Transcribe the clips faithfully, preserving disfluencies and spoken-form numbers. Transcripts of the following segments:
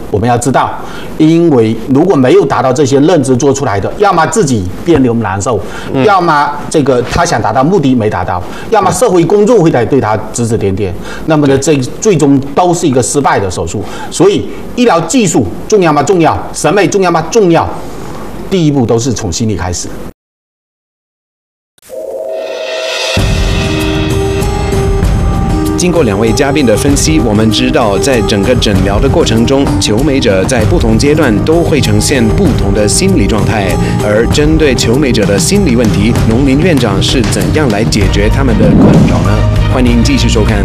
我们要知道，因为如果没有达到这些认知做出来的，要么自己别扭难受，嗯、要么这个他想达到目的没达到，要么社会公众会来对他指指点点，那么呢，这最终都是一个失败的手术。所以，医疗技术重要吗？重要。审美重要吗？重要。第一步都是从心理开始。 经过两位嘉宾的分析，我们知道，在整个诊疗的过程中，求美者在不同阶段都会呈现不同的心理状态。而针对求美者的心理问题，农林院长是怎样来解决他们的困扰呢？欢迎继续收看。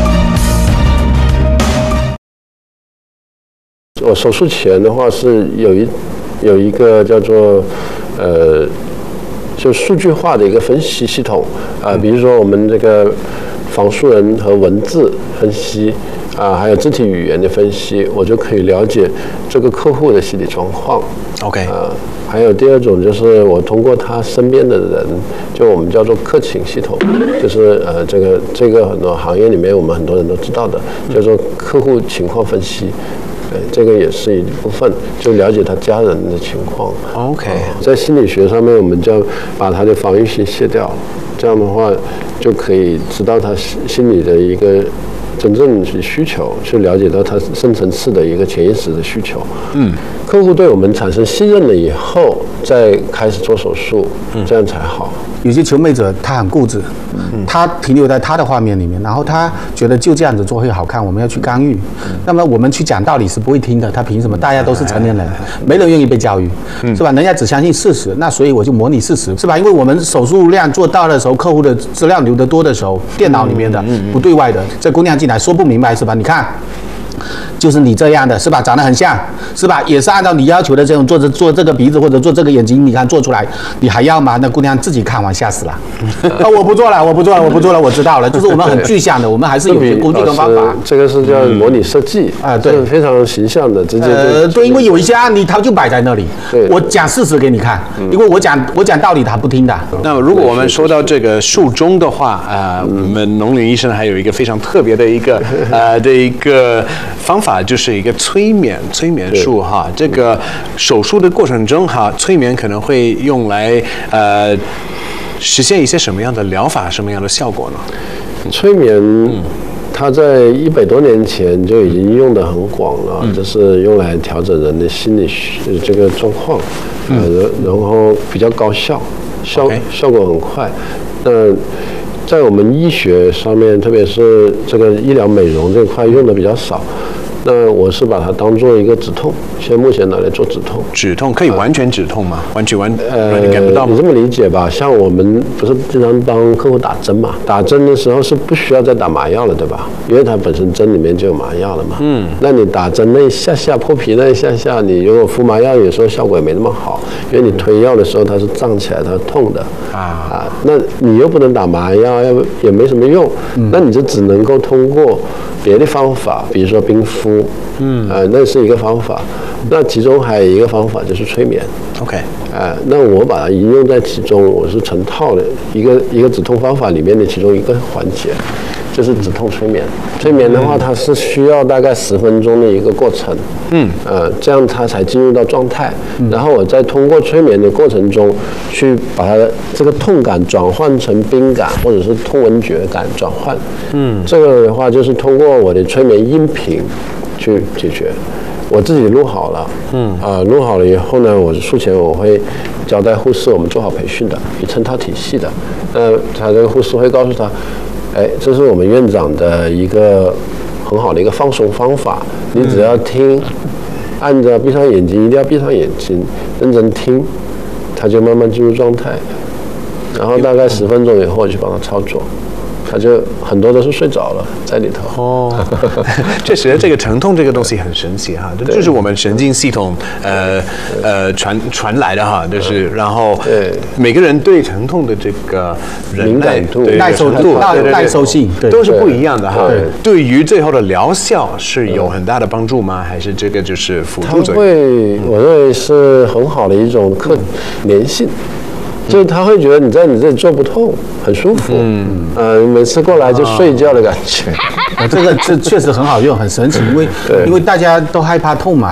我手术前的话是有一有一个叫做呃，就数据化的一个分析系统啊、呃，比如说我们这个。仿素人和文字分析啊，还有肢体语言的分析，我就可以了解这个客户的心理状况。 OK， 啊，还有第二种就是我通过他身边的人，就我们叫做客情系统，就是呃这个这个很多行业里面我们很多人都知道的，叫做客户情况分析。对，这个也是一部分，就了解他家人的情况。 OK，、呃、 在心理学上面，我们就把他的防御性卸掉，这样的话就可以知道他心理的一个真正的需求，去了解到他深层次的一个潜意识的需求。嗯，客户对我们产生信任了以后，再开始做手术，嗯、这样才好。 有些求美者他很固执，嗯、他停留在他的画面里面，然后他觉得就这样子做会好看，我们要去干预。嗯、那么我们去讲道理是不会听的，他凭什么？大家都是成年人，没人愿意被教育，嗯、是吧？人家只相信事实，那所以我就模拟事实，是吧？因为我们手术量做到的时候，客户的资料留得多的时候，电脑里面的、嗯、不对外的，这姑娘进来说不明白，是吧？你看。就是你这样的，是吧？长得很像，是吧？也是按照你要求的这种做这做这个鼻子或者做这个眼睛，你看做出来，你还要吗？那姑娘自己看完吓死了。啊，我不做了，我不做了，我不做了，我知道了。就是我们很具象的，我们还是有些工具跟方法。 这个是叫模拟设计啊，对，非常形象的，直接呃，对，因为有一些案例它就摆在那里，我讲事实给你看，因为我讲我讲道理他不听的。 那么如果我们说到这个术中的话，啊，我们农林医生还有一个非常特别的一个呃的一个方法。就是一个催眠催眠术哈，这个手术的过程中哈，催眠可能会用来呃实现一些什么样的疗法，什么样的效果呢？ 催眠，它在一百多年前就已经用得很广了，嗯、就是用来调整人的心理这个状况，嗯、呃，然后比较高效，效 okay. 效果很快。那在我们医学上面，特别是这个医疗美容这块用的比较少。那我是把它当做一个止痛，现在目前拿来做止痛。 止痛可以完全止痛吗？呃、完全完呃， 你感不到吗？ 你这么理解吧？像我们不是经常帮客户打针嘛？打针的时候是不需要再打麻药了，对吧？因为它本身针里面就有麻药了嘛。嗯。那你打针那一下下破皮那一下下，你如果敷麻药，有时候效果也没那么好，因为你推药的时候它是胀起来，它是痛的。啊啊，那你又不能打麻药，要也没什么用。嗯。那你就只能够通过别的方法，比如说冰敷。嗯，呃，那是一个方法。那其中还有一个方法就是催眠。 OK， 呃，那我把它应用在其中，我是成套的一个一个止痛方法里面的其中一个环节，就是止痛催眠。催眠的话，它是需要大概十分钟的一个过程。嗯，呃，这样它才进入到状态。嗯、然后我再通过催眠的过程中，去把它这个痛感转换成冰感或者是痛闻觉感转换。嗯，这个的话就是通过我的催眠音频去解决。我自己录好了，嗯，啊、呃，录好了以后呢，我术前我会交代护士，我们做好培训的，一成套体系的，呃，他这个护士会告诉他，哎，这是我们院长的一个很好的一个放松方法，你只要听，按着闭上眼睛，一定要闭上眼睛，认真听，他就慢慢进入状态，然后大概十分钟以后我去帮他操作。他就很多都是睡着了在里头哦，确实这个疼痛这个东西很神奇哈，这就是我们神经系统呃呃传传来的哈，就是然后每个人对疼痛的这个敏感度、 耐受度、耐受性都是不一样的哈。对于最后的疗效是有很大的帮助吗？还是这个就是辅助作用？ 它会，我认为是很好的一种可粘性。就是他会觉得你在你这里做不痛，很舒服。嗯，呃，每次过来就睡觉的感觉。 啊，这个这确实很好用，很神奇，因为因为大家都害怕痛嘛。